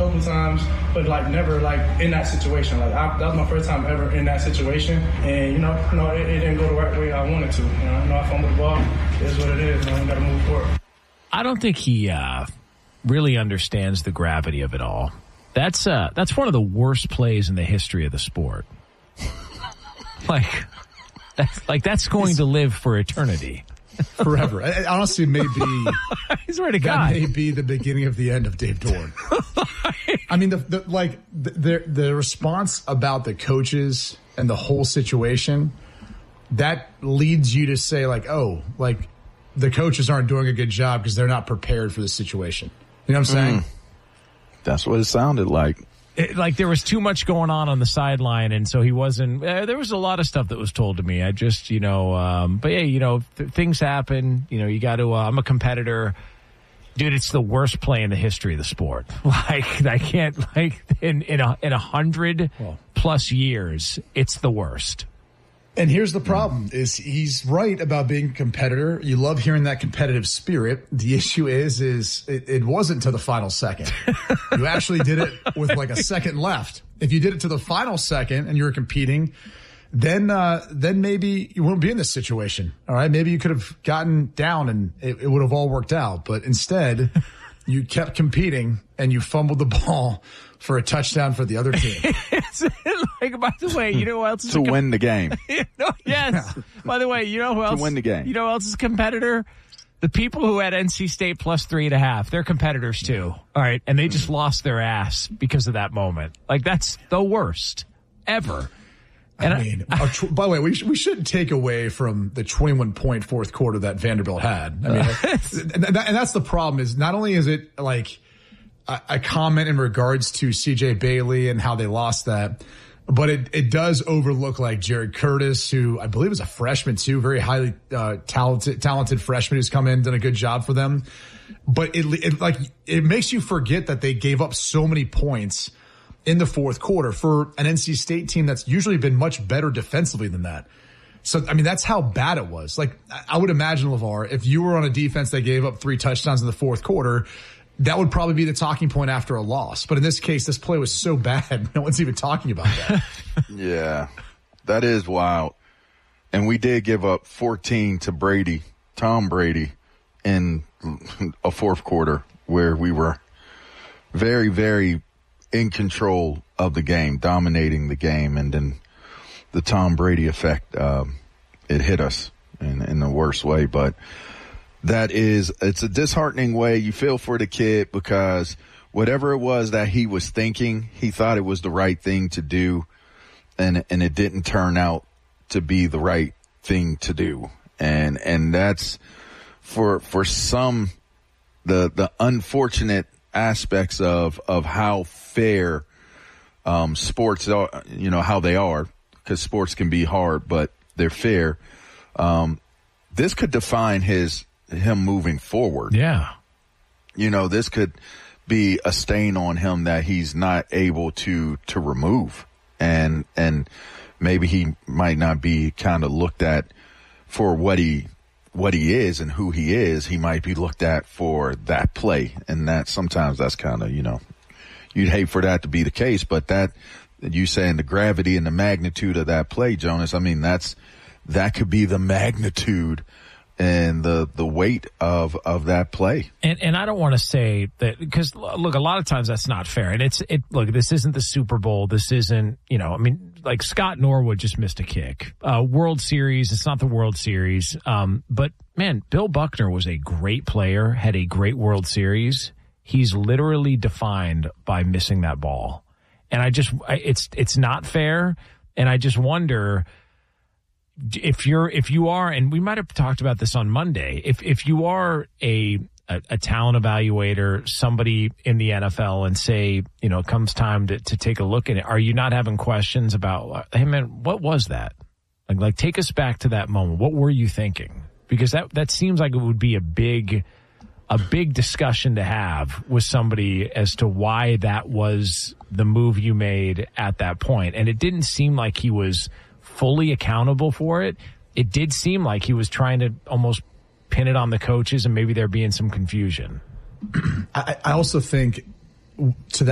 couple times, but like never like in that situation. Like that was my first time ever in that situation, and it didn't go the right way I wanted to. I fumbled the ball. It is what it is. I got to move forward. I don't think he really understands the gravity of it all. That's one of the worst plays in the history of the sport. That's going to live for eternity. Forever. I honestly, may be. I swear to God, that may be the beginning of the end of Dave Doeren. I mean, the response about the coaches and the whole situation, that leads you to say the coaches aren't doing a good job because they're not prepared for the situation. You know what I'm saying? That's what it sounded like. There was too much going on the sideline, and so he wasn't. There was a lot of stuff that was told to me. I just, but yeah, things happen. You got to. I'm a competitor, dude. It's the worst play in the history of the sport. I can't in 100+ years, it's the worst. And here's the problem: is he's right about being a competitor. You love hearing that competitive spirit. The issue is it wasn't to the final second. You actually did it with a second left. If you did it to the final second and you were competing, then maybe you wouldn't be in this situation. All right, maybe you could have gotten down and it would have all worked out. But instead, you kept competing and you fumbled the ball for a touchdown for the other team. By the way, you know who else is to win the game? Yes. Yeah. By the way, you know who else to win the game? You know who else is a competitor? The people who had NC State plus 3.5. They're competitors too. All right, and they just lost their ass because of that moment. That's the worst ever. And by the way, we shouldn't take away from the 21-point fourth quarter that Vanderbilt had. I mean, and that's the problem. Is not only is it a comment in regards to C.J. Bailey and how they lost that, but it does overlook Jared Curtis, who I believe is a freshman too, very highly talented freshman who's come in, done a good job for them. But it makes you forget that they gave up so many points in the fourth quarter for an NC State team that's usually been much better defensively than that. So, I mean, that's how bad it was. I would imagine, LeVar, if you were on a defense that gave up 3 touchdowns in the fourth quarter, that would probably be the talking point after a loss. But in this case, this play was so bad, no one's even talking about that. Yeah, that is wild. And we did give up 14 to Tom Brady, in a fourth quarter where we were very, very in control of the game, dominating the game. And then the Tom Brady effect, it hit us in the worst way. But it's a disheartening way. You feel for the kid because whatever it was that he was thinking, he thought it was the right thing to do, and it didn't turn out to be the right thing to do. And that's for some the unfortunate aspects of how fair sports are, how they are, because sports can be hard, but they're fair. This could define him moving forward. Yeah. This could be a stain on him that he's not able to remove. And maybe he might not be kind of looked at for what he is and who he is. He might be looked at for that play. And sometimes that's kind of, you'd hate for that to be the case, but that you saying the gravity and the magnitude of that play, Jonas, I mean, that could be the magnitude and the weight of that play. And I don't want to say that, because look, a lot of times that's not fair. And look, this isn't the Super Bowl. This isn't, Scott Norwood just missed a kick. World Series, it's not the World Series. But man, Bill Buckner was a great player, had a great World Series. He's literally defined by missing that ball. And it's not fair. And I just wonder, if you are, and we might have talked about this on Monday, if you are a talent evaluator, somebody in the NFL, and say, it comes time to take a look at it, are you not having questions about, hey man, what was that? Like take us back to that moment. What were you thinking? Because that seems like it would be a big discussion to have with somebody as to why that was the move you made at that point. And it didn't seem like he was fully accountable for it. It did seem like he was trying to almost pin it on the coaches, and maybe there being some confusion. I also think to that